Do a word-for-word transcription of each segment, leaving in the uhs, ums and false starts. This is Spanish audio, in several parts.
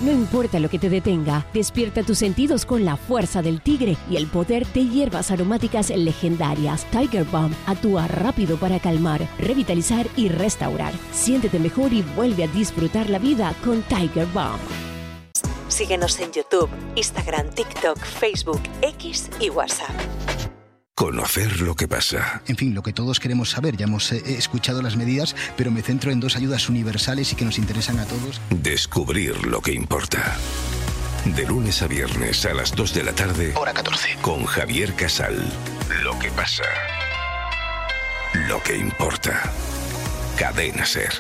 No importa lo que te detenga, despierta tus sentidos con la fuerza del tigre y el poder de hierbas aromáticas legendarias. Tiger Balm actúa rápido para calmar, revitalizar y restaurar. Siéntete mejor y vuelve a disfrutar la vida con Tiger Balm. Síguenos en YouTube, Instagram, TikTok, Facebook, X y WhatsApp. Conocer lo que pasa. En fin, lo que todos queremos saber. Ya hemos eh, escuchado las medidas, pero me centro en dos ayudas universales y que nos interesan a todos. Descubrir lo que importa. De lunes a viernes a las dos de la tarde. Hora catorce. Con Javier Casal. Lo que pasa. Lo que importa. Cadena SER.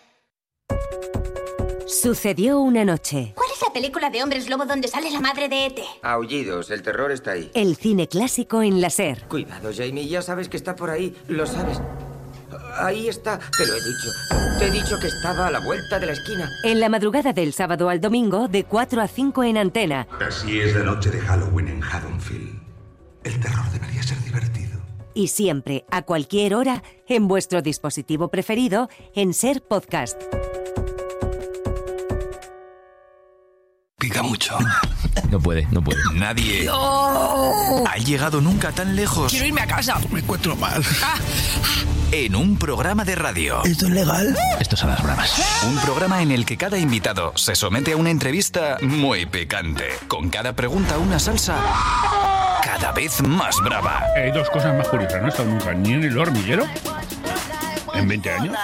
Sucedió una noche. ¿Cuál es la película de hombres lobo donde sale la madre de E T? Aullidos, el terror está ahí. El cine clásico en la SER. Cuidado, Jamie, ya sabes que está por ahí, lo sabes. Ahí está, te lo he dicho. Te he dicho que estaba a la vuelta de la esquina. En la madrugada del sábado al domingo, de cuatro a cinco en Antena. Así es la noche de Halloween en Haddonfield. El terror debería ser divertido. Y siempre, a cualquier hora, en vuestro dispositivo preferido, en SER Podcast. Pica mucho. No puede, no puede. Nadie ¡No! ha llegado nunca tan lejos. Quiero irme a casa. Me encuentro mal. Ah. En un programa de radio. ¿Esto es legal? Esto son las bravas. Un programa en el que cada invitado se somete a una entrevista muy picante. Con cada pregunta una salsa cada vez más brava. Hay dos cosas más curiosas. No he estado nunca ni en el hormiguero en veinte años.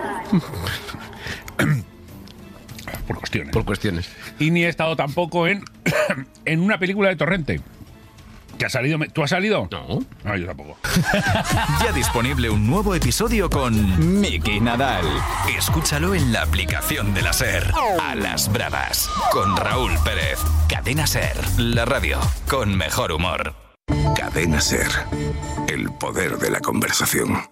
Por cuestiones. Por cuestiones. Y ni he estado tampoco en, en una película de Torrente. ¿Que ha salido? ¿Tú has salido? No. No, yo tampoco. Ya disponible un nuevo episodio con Miki Nadal. Escúchalo en la aplicación de la SER. A las bravas. Con Raúl Pérez. Cadena SER. La radio con mejor humor. Cadena SER. El poder de la conversación.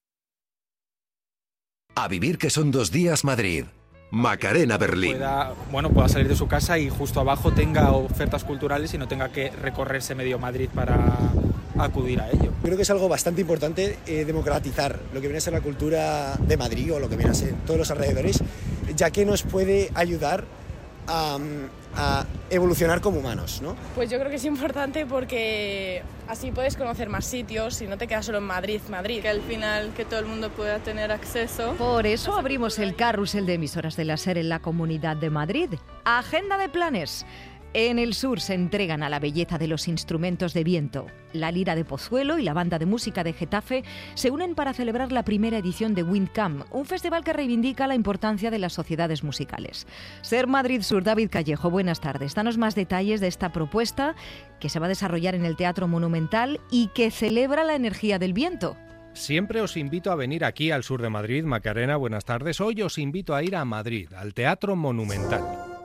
A vivir que son dos días Madrid. Macarena Berlín. Pueda, bueno, pueda salir de su casa y justo abajo tenga ofertas culturales y no tenga que recorrerse medio Madrid para acudir a ello. Creo que es algo bastante importante eh, democratizar lo que viene a ser la cultura de Madrid o lo que viene a ser todos los alrededores, ya que nos puede ayudar a, a evolucionar como humanos, ¿no? Pues yo creo que es importante porque así puedes conocer más sitios y no te quedas solo en Madrid, Madrid. Que al final que todo el mundo pueda tener acceso. Por eso abrimos el carrusel de emisoras de la SER en la Comunidad de Madrid. Agenda de planes. En el sur se entregan a la belleza de los instrumentos de viento. La Lira de Pozuelo y la Banda de Música de Getafe se unen para celebrar la primera edición de Windcamp, un festival que reivindica la importancia de las sociedades musicales. SER Madrid Sur, David Callejo, buenas tardes. Danos más detalles de esta propuesta que se va a desarrollar en el Teatro Monumental y que celebra la energía del viento. Siempre os invito a venir aquí al sur de Madrid. Macarena, buenas tardes. Hoy os invito a ir a Madrid, al Teatro Monumental,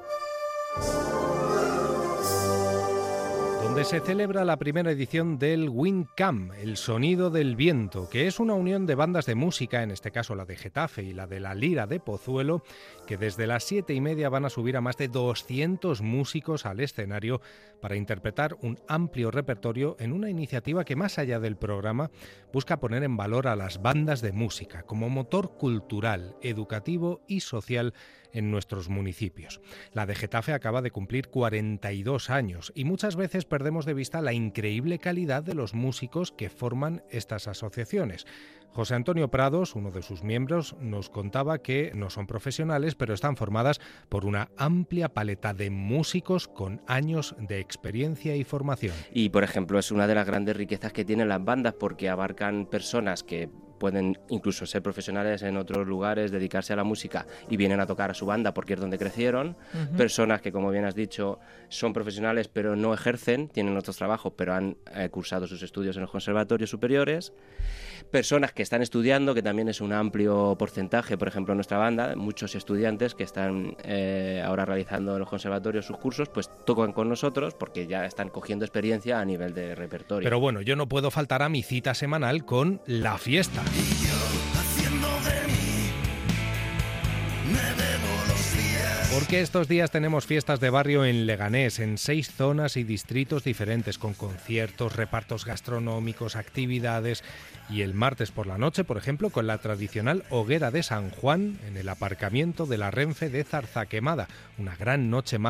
donde se celebra la primera edición del Windcamp, el sonido del viento, que es una unión de bandas de música, en este caso la de Getafe y la de la Lira de Pozuelo, que desde las siete y media van a subir a más de doscientos músicos al escenario para interpretar un amplio repertorio en una iniciativa que, más allá del programa, busca poner en valor a las bandas de música como motor cultural, educativo y social en nuestros municipios. La de Getafe acaba de cumplir cuarenta y dos años y muchas veces perdemos de vista la increíble calidad de los músicos que forman estas asociaciones. José Antonio Prados, uno de sus miembros, nos contaba que no son profesionales, pero están formadas por una amplia paleta de músicos con años de experiencia y formación. Y, por ejemplo, es una de las grandes riquezas que tienen las bandas porque abarcan personas que pueden incluso ser profesionales en otros lugares, dedicarse a la música y vienen a tocar a su banda porque es donde crecieron. Uh-huh. Personas que, como bien has dicho, son profesionales pero no ejercen, tienen otros trabajos pero han eh, cursado sus estudios en los conservatorios superiores. Personas que están estudiando, que también es un amplio porcentaje, por ejemplo en nuestra banda, muchos estudiantes que están eh, ahora realizando en los conservatorios sus cursos, pues tocan con nosotros porque ya están cogiendo experiencia a nivel de repertorio. Pero bueno, yo no puedo faltar a mi cita semanal con La Fiesta. Y yo haciendo de mí, me bebo los días. Porque estos días tenemos fiestas de barrio en Leganés, en seis zonas y distritos diferentes, con conciertos, repartos gastronómicos, actividades. Y el martes por la noche, por ejemplo, con la tradicional hoguera de San Juan en el aparcamiento de la Renfe de Zarzaquemada. Una gran noche más